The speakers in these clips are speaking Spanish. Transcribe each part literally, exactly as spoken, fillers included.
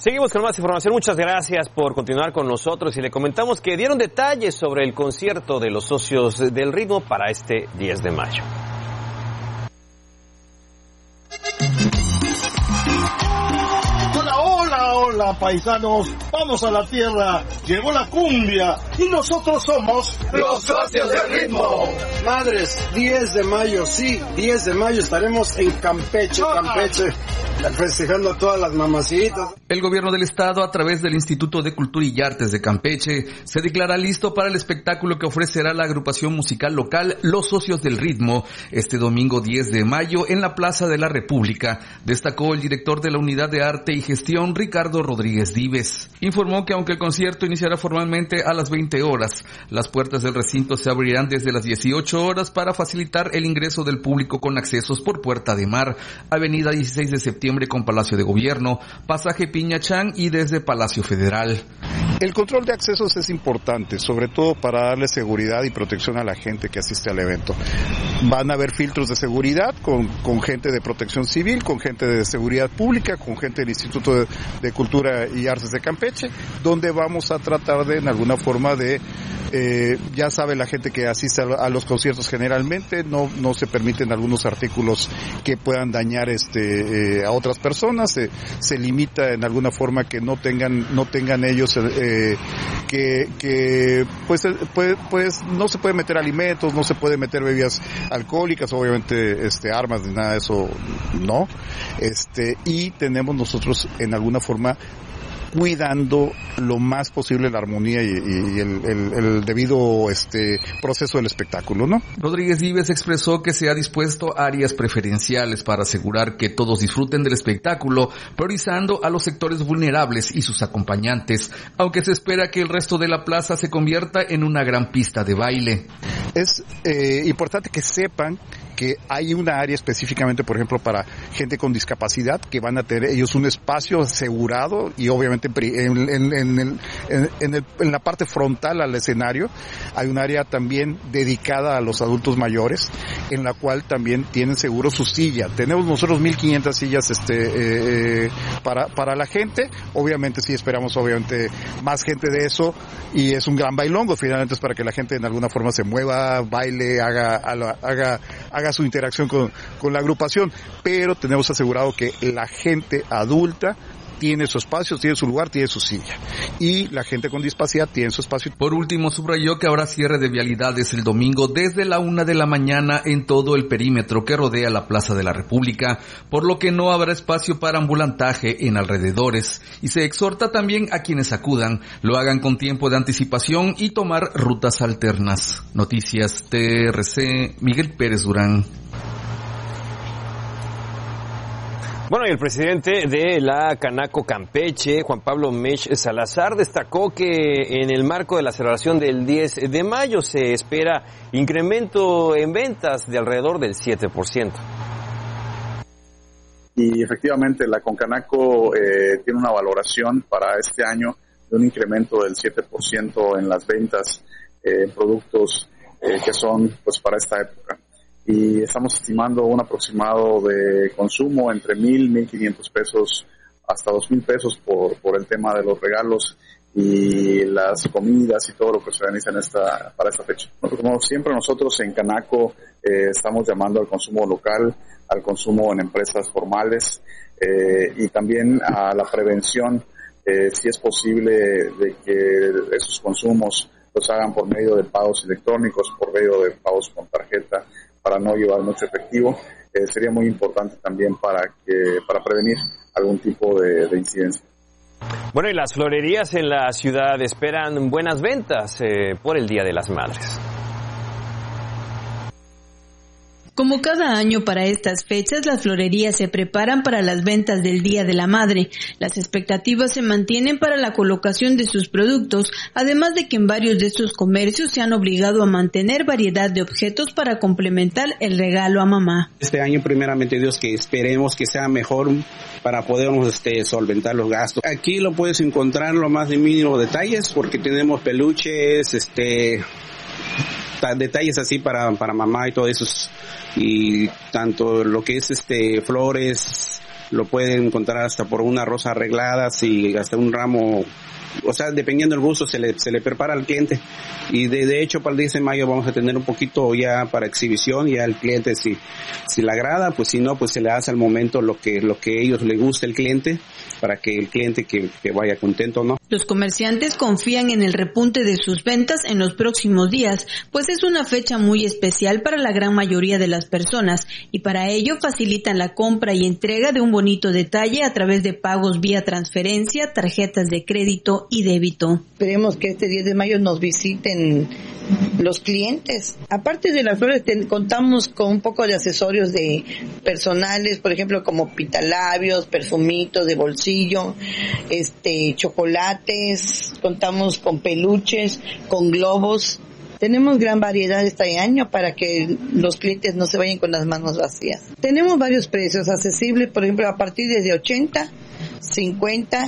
Seguimos con más información. Muchas gracias por continuar con nosotros y le comentamos que dieron detalles sobre el concierto de los socios del ritmo para este diez de mayo. Hola paisanos, vamos a la tierra, llegó la cumbia y nosotros somos los socios del ritmo. Madres, diez de mayo, sí, diez de mayo estaremos en Campeche, Campeche, festejando a todas las mamacitas. El gobierno del estado, a través del Instituto de Cultura y Artes de Campeche, se declara listo para el espectáculo que ofrecerá la agrupación musical local Los Socios del Ritmo este domingo diez de mayo en la Plaza de la República, destacó el director de la Unidad de Arte y Gestión, Ricardo Rodríguez Dives. Informó que aunque el concierto iniciará formalmente a las veinte horas, las puertas del recinto se abrirán desde las dieciocho horas para facilitar el ingreso del público con accesos por Puerta de Mar, Avenida dieciséis de septiembre con Palacio de Gobierno, Pasaje Piñachán y desde Palacio Federal. El control de accesos es importante, sobre todo para darle seguridad y protección a la gente que asiste al evento. Van a haber filtros de seguridad con, con gente de protección civil, con gente de seguridad pública, con gente del Instituto de, de Cultura y Artes de Campeche, donde vamos a tratar de, en alguna forma, de, eh, ya sabe la gente que asiste a, a los conciertos generalmente, no, no se permiten algunos artículos que puedan dañar este, eh, a otras personas, se, se limita en alguna forma que no tengan, no tengan ellos, eh, que, que pues, pues, pues no se puede meter alimentos, no se puede meter bebidas alcohólicas, obviamente este, armas, ni nada de eso, no, este, y tenemos nosotros en alguna forma cuidando lo más posible la armonía y, y el, el, el debido este proceso del espectáculo, ¿no? Rodríguez Vives expresó que se ha dispuesto áreas preferenciales para asegurar que todos disfruten del espectáculo, priorizando a los sectores vulnerables y sus acompañantes, aunque se espera que el resto de la plaza se convierta en una gran pista de baile. Es eh, importante que sepan que hay una área específicamente, por ejemplo, para gente con discapacidad, que van a tener ellos un espacio asegurado y obviamente en, en, en, el, en, el, en la parte frontal al escenario hay un área también dedicada a los adultos mayores, en la cual también tienen seguro su silla. Tenemos nosotros mil quinientas sillas este eh, para para la gente. Obviamente sí esperamos obviamente más gente de eso, y es un gran bailongo, finalmente es para que la gente en alguna forma se mueva, baile, haga haga haga, haga su interacción con, con la agrupación, pero tenemos asegurado que la gente adulta tiene su espacio, tiene su lugar, tiene su silla, y la gente con discapacidad tiene su espacio. Por último, subrayó que habrá cierre de vialidades el domingo desde la una de la mañana en todo el perímetro que rodea la Plaza de la República, por lo que no habrá espacio para ambulantaje en alrededores, y se exhorta también a quienes acudan lo hagan con tiempo de anticipación y tomar rutas alternas. Noticias T R C, Miguel Pérez Durán. Bueno, y el presidente de la Canaco Campeche, Juan Pablo Mech Salazar, destacó que en el marco de la celebración del diez de mayo se espera incremento en ventas de alrededor del siete por ciento. Y efectivamente la Concanaco eh, tiene una valoración para este año de un incremento del siete por ciento en las ventas en eh, productos eh, que son pues para esta época. Y estamos estimando un aproximado de consumo entre mil, mil quinientos pesos hasta dos mil pesos por, por el tema de los regalos y las comidas y todo lo que se organiza en esta, para esta fecha. Como siempre nosotros en Canaco eh, estamos llamando al consumo local, al consumo en empresas formales eh, y también a la prevención, eh, si es posible, de que esos consumos los hagan por medio de pagos electrónicos, por medio de pagos con tarjeta, para no llevar mucho efectivo. Eh, sería muy importante también para que para prevenir algún tipo de, de incidencia. Bueno, y las florerías en la ciudad esperan buenas ventas eh, por el Día de las Madres. Como cada año para estas fechas, las florerías se preparan para las ventas del Día de la Madre. Las expectativas se mantienen para la colocación de sus productos, además de que en varios de estos comercios se han obligado a mantener variedad de objetos para complementar el regalo a mamá. Este año, primeramente Dios, que esperemos que sea mejor para podernos este, solventar los gastos. Aquí lo puedes encontrar lo más de mínimo detalles, porque tenemos peluches, este... detalles así para para mamá y todo eso, y tanto lo que es este flores, lo pueden encontrar hasta por una rosa arreglada, si hasta un ramo, o sea, dependiendo del gusto se le, se le prepara al cliente. Y de, de hecho para el diez de mayo vamos a tener un poquito ya para exhibición, ya el cliente si, si le agrada, pues si no, pues se le hace al momento lo que, lo que ellos le guste el cliente, para que el cliente que, que vaya contento, ¿no? Los comerciantes confían en el repunte de sus ventas en los próximos días, pues es una fecha muy especial para la gran mayoría de las personas y para ello facilitan la compra y entrega de un bonito detalle a través de pagos vía transferencia, tarjetas de crédito y débito. Esperemos que este diez de mayo nos visiten los clientes. Aparte de las flores, ten, contamos con un poco de accesorios de personales, por ejemplo, como pitalabios, perfumitos de bolsillo, este, chocolates, contamos con peluches, con globos. Tenemos gran variedad este año para que los clientes no se vayan con las manos vacías. Tenemos varios precios accesibles, por ejemplo, a partir de ochenta, cincuenta,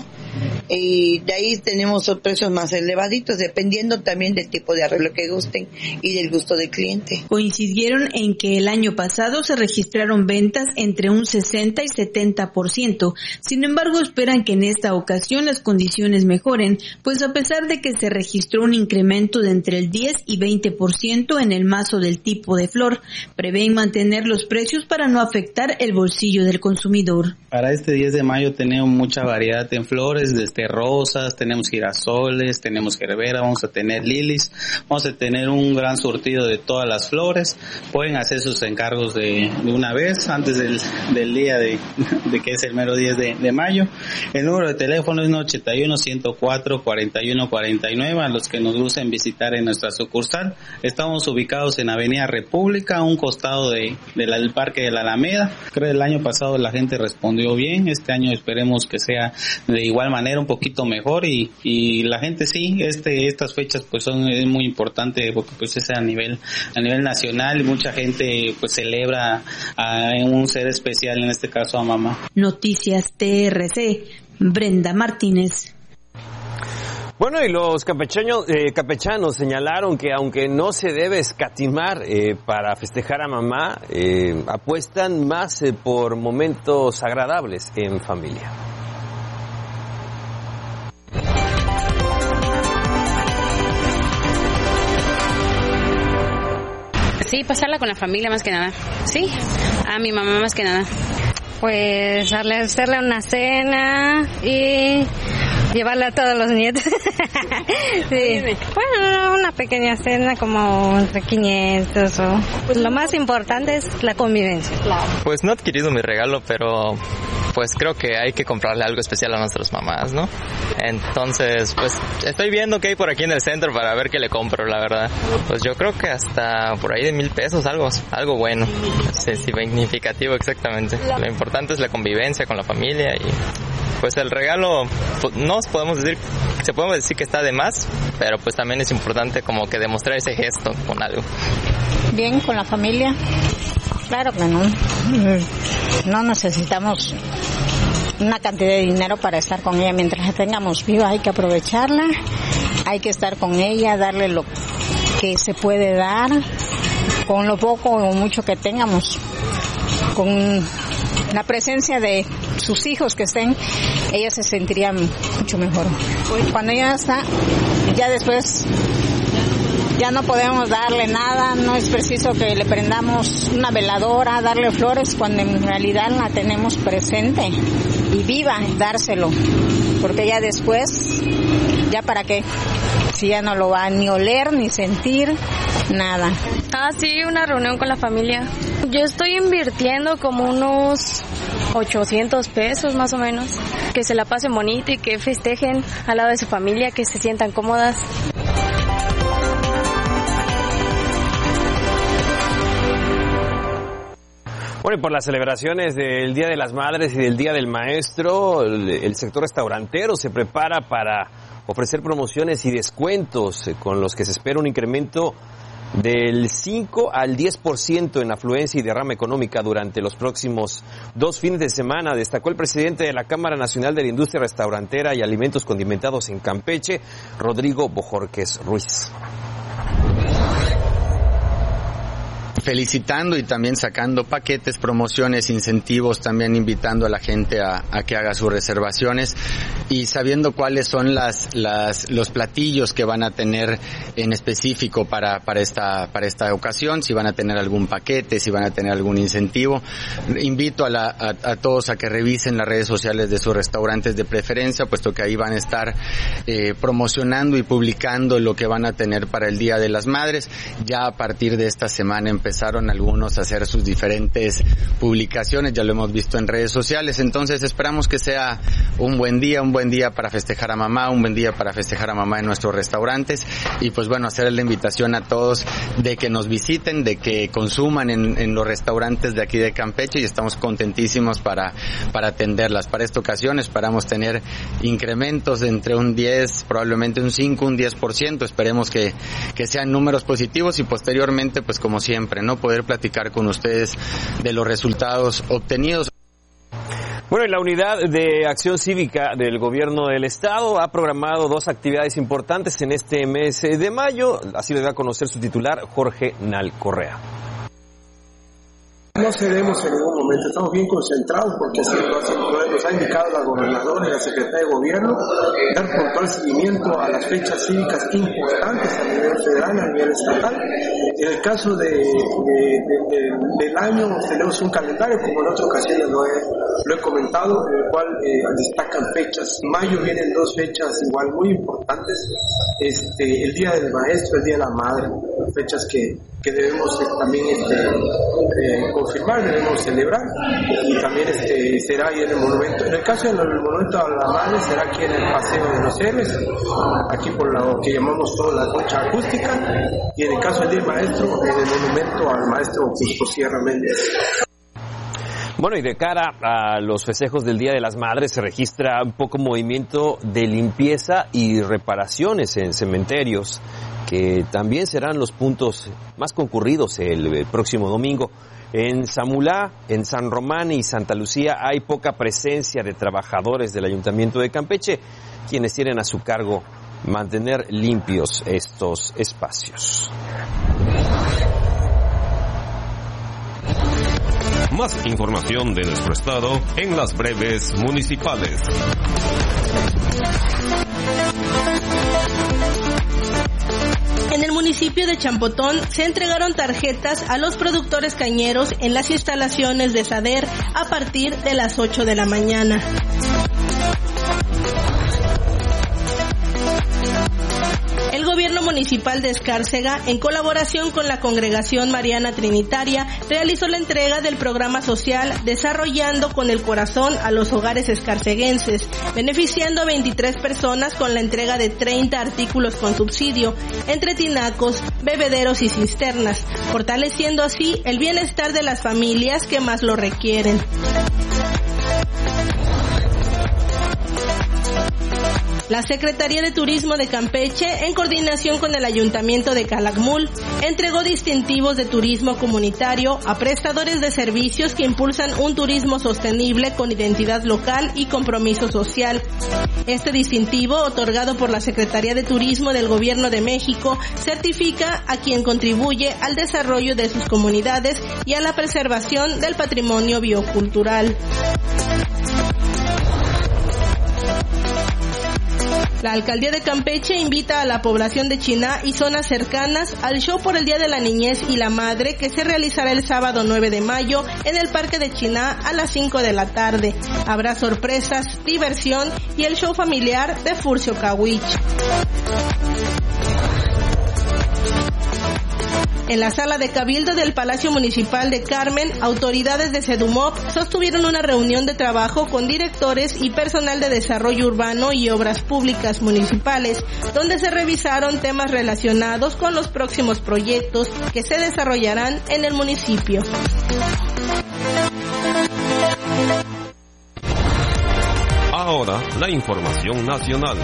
y de ahí tenemos precios más elevaditos, dependiendo también del tipo de arreglo que gusten y del gusto del cliente. Coincidieron en que el año pasado se registraron ventas entre un sesenta y setenta por ciento. Sin embargo, esperan que en esta ocasión las condiciones mejoren, pues a pesar de que se registró un incremento de entre el diez y veinte por ciento en el mazo del tipo de flor, prevén mantener los precios para no afectar el bolsillo del consumidor. Para este diez de mayo tenemos mucha variedad en flores, desde rosas, tenemos girasoles, tenemos gerbera, vamos a tener lilies, vamos a tener un gran surtido de todas las flores. Pueden hacer sus encargos de, de una vez antes del, del día de, de que es el mero diez de, de mayo. El número de teléfono es ochenta y uno, ciento cuatro, cuarenta y uno cuarenta y nueve, a los que nos gusten visitar en nuestra sucursal. Estamos ubicados en Avenida República, a un costado de, de la, del Parque de la Alameda. Creo que el año pasado la gente respondió bien, este año esperemos que sea de igual manera, un poquito mejor, y, y la gente sí, este, estas fechas pues son, es muy importante porque pues es a nivel, a nivel nacional, y mucha gente pues celebra a un ser especial, en este caso a mamá. Noticias T R C, Brenda Martínez. Bueno, y los campechanos, eh, campechanos señalaron que aunque no se debe escatimar eh, para festejar a mamá, eh, apuestan más eh, por momentos agradables en familia. Sí, pasarla con la familia más que nada. Sí, a mi mamá más que nada. Pues darle, hacerle una cena y llevarle a todos los nietos. Sí. Bueno, una pequeña cena como entre quinientos o... Pues lo más importante es la convivencia. Claro. Pues no he adquirido mi regalo, pero pues creo que hay que comprarle algo especial a nuestras mamás, ¿no? Entonces, pues estoy viendo qué hay por aquí en el centro para ver qué le compro, la verdad. Pues yo creo que hasta por ahí de mil pesos, algo, algo bueno. Sí, sí, significativo exactamente. Lo importante es la convivencia con la familia y pues el regalo, pues, no podemos decir, se podemos decir que está de más, pero pues también es importante como que demostrar ese gesto con algo. Bien, con la familia. Claro que no. No necesitamos una cantidad de dinero para estar con ella. Mientras la tengamos viva hay que aprovecharla, hay que estar con ella, darle lo que se puede dar, con lo poco o mucho que tengamos. Con la presencia de sus hijos que estén, ella se sentiría mucho mejor. Cuando ella está, ya después ya no podemos darle nada, no es preciso que le prendamos una veladora, darle flores, cuando en realidad la tenemos presente y viva, dárselo, porque ya después, ya para qué, si ya no lo va ni oler ni sentir, nada. Ah, sí, una reunión con la familia. Yo estoy invirtiendo como unos ochocientos pesos más o menos, que se la pasen bonito y que festejen al lado de su familia, que se sientan cómodas. Bueno, y por las celebraciones del Día de las Madres y del Día del Maestro, el, el sector restaurantero se prepara para ofrecer promociones y descuentos eh, con los que se espera un incremento del cinco al diez por ciento en afluencia y derrama económica durante los próximos dos fines de semana, destacó el presidente de la Cámara Nacional de la Industria Restaurantera y Alimentos Condimentados en Campeche, Rodrigo Bojorquez Ruiz. felicitando y también sacando paquetes, promociones, incentivos, también invitando a la gente a, a que haga sus reservaciones y sabiendo cuáles son las, las, los platillos que van a tener en específico para, para esta, para esta ocasión, si van a tener algún paquete, si van a tener algún incentivo. Invito a, la, a, a todos a que revisen las redes sociales de sus restaurantes de preferencia, puesto que ahí van a estar eh, promocionando y publicando lo que van a tener para el Día de las Madres. Ya a partir de esta semana empezaron algunos a hacer sus diferentes publicaciones, ya lo hemos visto en redes sociales, entonces esperamos que sea un buen día, un buen día para festejar a mamá, un buen día para festejar a mamá en nuestros restaurantes y pues bueno, hacer la invitación a todos de que nos visiten, de que consuman en, en los restaurantes de aquí de Campeche y estamos contentísimos para, para atenderlas. Para esta ocasión esperamos tener incrementos de entre un diez, probablemente un cinco, un diez por ciento, esperemos que, que sean números positivos y posteriormente pues como siempre, ¿no? Poder platicar con ustedes de los resultados obtenidos. Bueno, y la Unidad de Acción Cívica del Gobierno del Estado ha programado dos actividades importantes en este mes de mayo, así lo da a conocer su titular, Jorge Nal Correa. No cedemos en ningún momento, estamos bien concentrados porque así nos ha indicado la gobernadora y la secretaria de gobierno, dar puntual seguimiento a las fechas cívicas importantes a nivel federal, a nivel estatal. En el caso de, de, de, de, del año tenemos un calendario, como en otras ocasiones lo he, lo he comentado, en el cual eh, destacan fechas. En mayo vienen dos fechas igual muy importantes, este, el Día del Maestro, el Día de la Madre, fechas que, que debemos eh, también este, eh, confirmar, debemos celebrar, y también este será ahí en el monumento. En el caso del monumento a la madre será aquí en el Paseo de los Héroes, aquí por lo que llamamos toda la concha acústica, y en el caso del Día del Maestro en el monumento al maestro Justo Sierra Méndez. Bueno, y de cara a los festejos del Día de las Madres se registra un poco movimiento de limpieza y reparaciones en cementerios, que también serán los puntos más concurridos el próximo domingo. En Samulá, en San Román y Santa Lucía hay poca presencia de trabajadores del Ayuntamiento de Campeche, quienes tienen a su cargo mantener limpios estos espacios. Más información de nuestro estado en las breves municipales. En el municipio de Champotón se entregaron tarjetas a los productores cañeros en las instalaciones de SADER a partir de las ocho de la mañana. El gobierno municipal de Escárcega, en colaboración con la Congregación Mariana Trinitaria, realizó la entrega del programa social Desarrollando con el Corazón a los hogares escarceguenses, beneficiando a veintitrés personas con la entrega de treinta artículos con subsidio, entre tinacos, bebederos y cisternas, fortaleciendo así el bienestar de las familias que más lo requieren. La Secretaría de Turismo de Campeche, en coordinación con el Ayuntamiento de Calakmul, entregó distintivos de turismo comunitario a prestadores de servicios que impulsan un turismo sostenible con identidad local y compromiso social. Este distintivo, otorgado por la Secretaría de Turismo del Gobierno de México, certifica a quien contribuye al desarrollo de sus comunidades y a la preservación del patrimonio biocultural. La Alcaldía de Campeche invita a la población de Chiná y zonas cercanas al show por el Día de la Niñez y la Madre, que se realizará el sábado nueve de mayo en el Parque de Chiná a las cinco de la tarde. Habrá sorpresas, diversión y el show familiar de Furcio Kawich. En la sala de Cabildo del Palacio Municipal de Carmen, autoridades de SEDUMOP sostuvieron una reunión de trabajo con directores y personal de desarrollo urbano y obras públicas municipales, donde se revisaron temas relacionados con los próximos proyectos que se desarrollarán en el municipio. Ahora, la información nacional.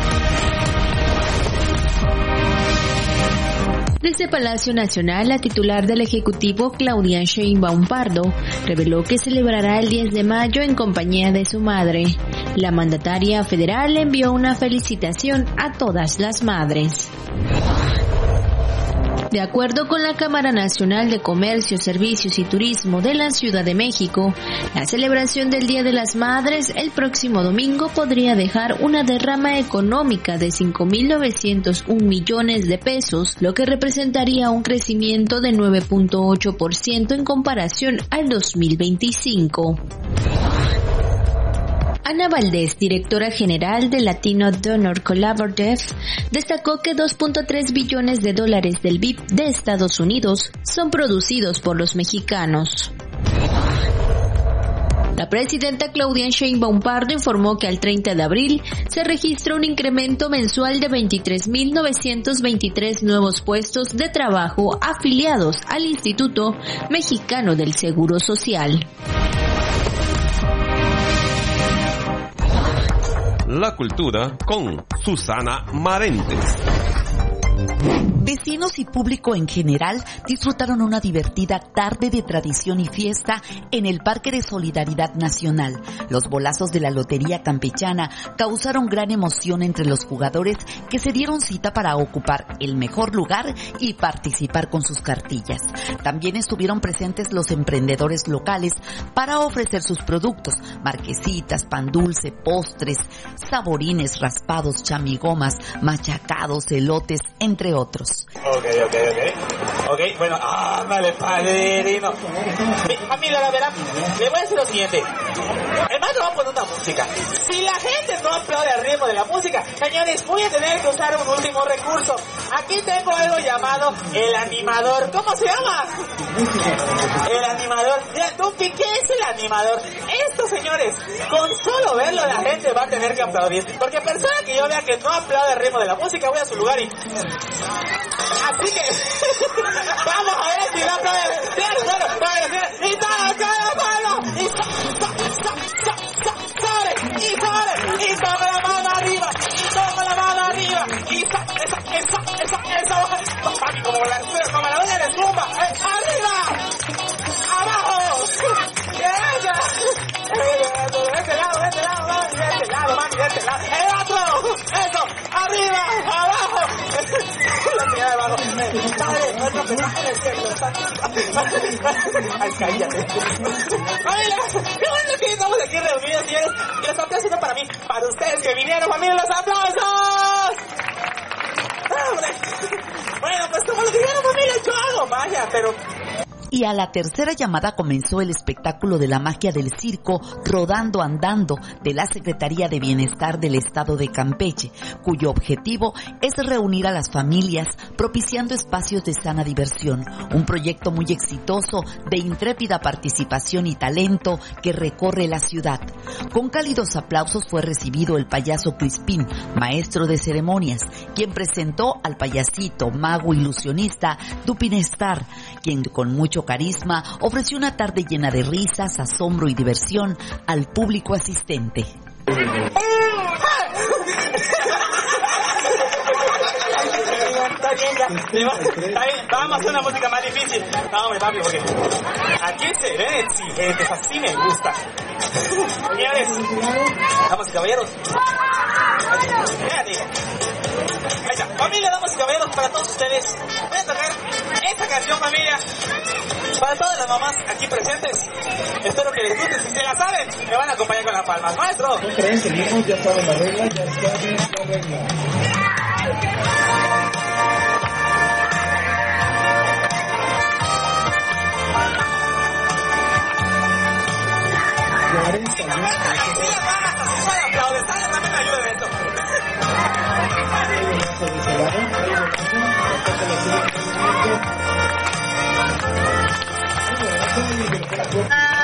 Desde Palacio Nacional, la titular del Ejecutivo, Claudia Sheinbaum Pardo, reveló que celebrará el diez de mayo en compañía de su madre. La mandataria federal envió una felicitación a todas las madres. De acuerdo con la Cámara Nacional de Comercio, Servicios y Turismo de la Ciudad de México, la celebración del Día de las Madres el próximo domingo podría dejar una derrama económica de cinco mil novecientos un millones de pesos, lo que representaría un crecimiento de nueve punto ocho por ciento en comparación al dos mil veinticinco. Ana Valdés, directora general de Latino Donor Collaborative, destacó que dos punto tres billones de dólares del V I P de Estados Unidos son producidos por los mexicanos. La presidenta Claudia Sheinbaum Pardo informó que al treinta de abril se registró un incremento mensual de veintitrés mil novecientos veintitrés nuevos puestos de trabajo afiliados al Instituto Mexicano del Seguro Social. La cultura con Susana Marentes. Vecinos y público en general disfrutaron una divertida tarde de tradición y fiesta en el Parque de Solidaridad Nacional. Los bolazos de la Lotería Campechana causaron gran emoción entre los jugadores que se dieron cita para ocupar el mejor lugar y participar con sus cartillas. También estuvieron presentes los emprendedores locales para ofrecer sus productos: marquesitas, pan dulce, postres, saborines, raspados, chamigomas, machacados, elotes, entre otros. Ok, ok, ok. Ok, bueno, ándale, padrino. Sí, familia, la verdad, le voy a decir lo siguiente. El maestro va a poner una música. Si la gente no aplaude al ritmo de la música, señores, voy a tener que usar un último recurso. Aquí tengo algo llamado el animador. ¿Cómo se llama? El animador. Mira, ¿tú qué, qué es el animador? Esto, señores, con solo verlo la gente va a tener que aplaudir. Porque persona que yo vea que no aplaude al ritmo de la música, voy a su lugar y... Así que... vamos a ver si no aplaude. Bueno, bueno, y todo, cada mano. Y sobre, y sobre, y sobre la mano arriba. Y sobre la mano arriba. Y esa, esa, esa, esa, esa. Papi, como la, como la doña de zumba. Eh, ¡arriba! ¡Abajo! ¡Derecha! De este lado, de este lado, mami, de este lado, mami, de este lado. ¡El otro! ¡Eso! ¡Arriba! ¡Abajo! La señora de abajo. ¡Padre! ¡Nuestro pesaje en el cielo! ¡Ay, cállate! ¡Familia! ¡Qué bueno que estamos aquí reunidos, señores! Y los aplausos son para mí, para ustedes que vinieron, familia, los aplausos. Bueno, pues como lo dijeron, familia, yo hago magia, pero... Y a la tercera llamada comenzó el espectáculo de la magia del circo Rodando Andando de la Secretaría de Bienestar del Estado de Campeche, cuyo objetivo es reunir a las familias propiciando espacios de sana diversión, un proyecto muy exitoso de intrépida participación y talento que recorre la ciudad. Con cálidos aplausos fue recibido el payaso Crispín, maestro de ceremonias, quien presentó al payasito, mago ilusionista Dupinestar, quien con mucho carisma ofreció una tarde llena de risas, asombro y diversión al público asistente. Está bien, ya. Está bien, vamos a hacer una música más difícil. No, hombre, papi, porque aquí se ven exigentes, así me gusta. Señores, damas y caballeros. Fíjate. Ahí está. Familia, damas y caballeros, para todos ustedes, voy a tocar esta canción, familia. Para todas las mamás aquí presentes, espero que les guste. Si se la saben, me van a acompañar con las palmas. Maestro. ¿No creen? Seguimos, ya saben la regla, ya saben la regla. Ah.